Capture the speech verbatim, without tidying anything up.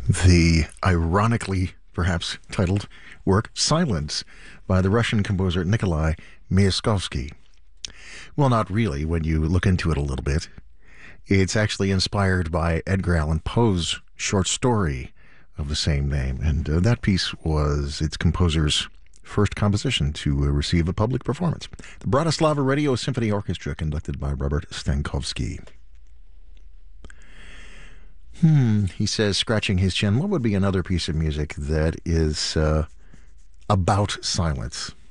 The ironically, perhaps, titled work Silence by the Russian composer Nikolai Myaskovsky. Well, not really when you look into it a little bit. It's actually inspired by Edgar Allan Poe's short story of the same name, and uh, that piece was its composer's first composition to uh, receive a public performance. The Bratislava Radio Symphony Orchestra, conducted by Robert Stankovsky. Hmm, he says, scratching his chin, what would be another piece of music that is uh, about silence?